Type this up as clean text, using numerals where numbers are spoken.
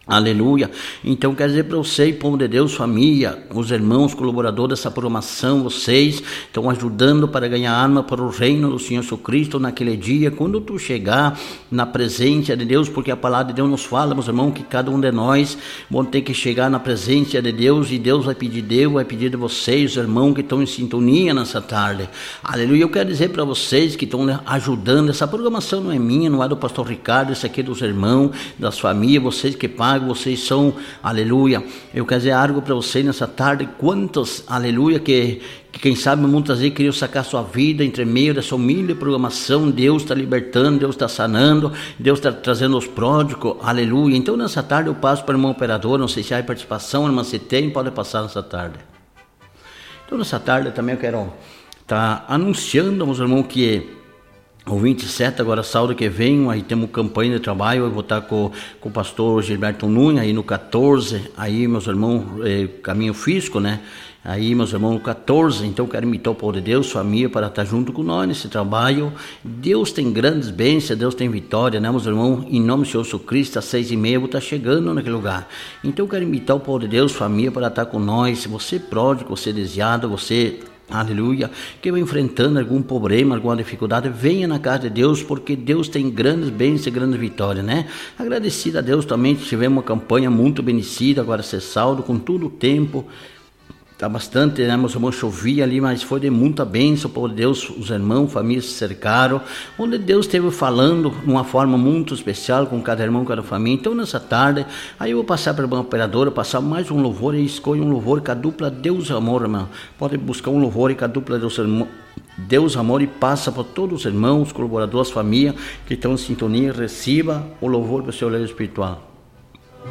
Aleluia. Então quer dizer para você, povo de Deus, família, os irmãos colaboradores dessa programação, vocês estão ajudando para ganhar alma para o reino do Senhor Jesus Cristo naquele dia, quando tu chegar na presença de Deus, porque a palavra de Deus nos fala, meus irmãos, que cada um de nós vamos ter que chegar na presença de Deus, e Deus vai pedir de vocês, irmãos que estão em sintonia nessa tarde. Aleluia. Eu quero dizer para vocês que estão ajudando, essa programação não é minha, não é do pastor Ricardo, essa aqui é dos irmãos, das famílias, vocês que pagam, vocês são, aleluia. Eu quero dizer algo para vocês nessa tarde, quantos, aleluia, que quem sabe muitas vezes queriam sacar sua vida entre meio dessa humilde programação. Deus está libertando, Deus está sanando, Deus está trazendo os pródigos, aleluia. Então nessa tarde eu passo para o irmão operador, não sei se há participação, irmã, se tem, pode passar nessa tarde. Então nessa tarde também eu quero estar anunciando, meus irmãos, que o 27, agora sábado que vem, aí temos campanha de trabalho. Eu vou estar com o pastor Gilberto Nunes, aí no 14, aí meus irmãos, caminho físico, né? Aí meus irmãos, no 14, então eu quero invitar o povo de Deus, família, para estar junto com nós nesse trabalho. Deus tem grandes bênçãos, Deus tem vitória, né meus irmãos? Em nome do Senhor Jesus Cristo, às 6h30 eu vou estar chegando naquele lugar. Então eu quero invitar o povo de Deus, família, para estar com nós. Você pródigo, você desviado, você... aleluia, que vai enfrentando algum problema, alguma dificuldade, venha na casa de Deus, porque Deus tem grandes bênçãos e grandes vitórias, né? Agradecido a Deus também, tivemos uma campanha muito beneficida, agora ser saldo, com todo o tempo, tá bastante, né, meus irmãos, chovia ali, mas foi de muita bênção, por Deus, os irmãos, famílias se cercaram, onde Deus esteve falando de uma forma muito especial com cada irmão, cada família. Então nessa tarde, aí eu vou passar para a irmã operadora, passar mais um louvor, e escolhe um louvor com a dupla Deus Amor, irmão. Pode buscar um louvor com a dupla Deus Amor, e passa para todos os irmãos, colaboradores, família que estão em sintonia, receba o louvor do seu leito espiritual.